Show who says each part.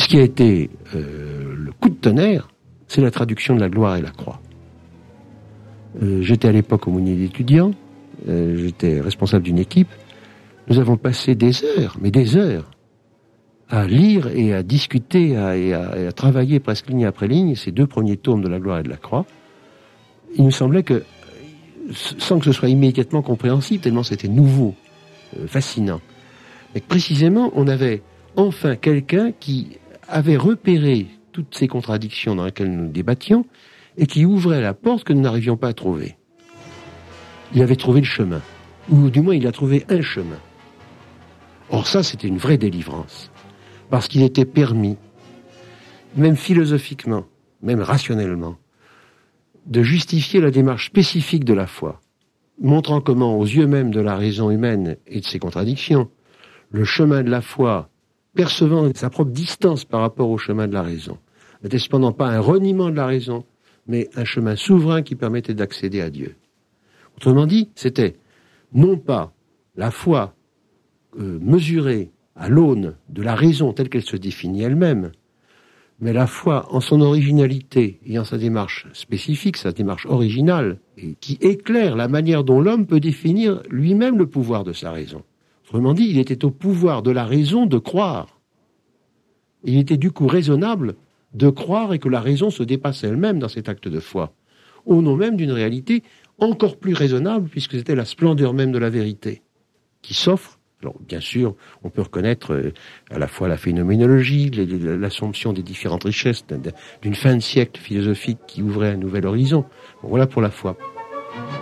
Speaker 1: qui a été le coup de tonnerre, c'est la traduction de la gloire et la croix. J'étais à l'époque aumônier d'étudiants, j'étais responsable d'une équipe. Nous avons passé des heures, mais des heures, à lire et à discuter et à travailler presque ligne après ligne ces 2 premiers tomes de la gloire et de la croix. Il nous semblait que, sans que ce soit immédiatement compréhensible, tellement c'était nouveau, fascinant, mais que précisément on avait enfin quelqu'un qui avait repéré toutes ces contradictions dans lesquelles nous débattions et qui ouvrait la porte que nous n'arrivions pas à trouver. Il avait trouvé le chemin, ou du moins il a trouvé un chemin. Or ça, c'était une vraie délivrance, parce qu'il était permis, même philosophiquement, même rationnellement, de justifier la démarche spécifique de la foi, montrant comment, aux yeux même de la raison humaine et de ses contradictions, le chemin de la foi, percevant sa propre distance par rapport au chemin de la raison, n'était cependant pas un reniement de la raison, mais un chemin souverain qui permettait d'accéder à Dieu. Autrement dit, c'était non pas la foi mesurée à l'aune de la raison telle qu'elle se définit elle-même, mais la foi en son originalité et en sa démarche spécifique, sa démarche originale, et qui éclaire la manière dont l'homme peut définir lui-même le pouvoir de sa raison. Autrement dit, il était au pouvoir de la raison de croire. Il était du coup raisonnable de croire et que la raison se dépasse elle-même dans cet acte de foi, au nom même d'une réalité encore plus raisonnable, puisque c'était la splendeur même de la vérité, qui s'offre. Alors, bien sûr, on peut reconnaître à la fois la phénoménologie, l'assomption des différentes richesses d'une fin de siècle philosophique qui ouvrait un nouvel horizon. Bon, voilà pour la foi.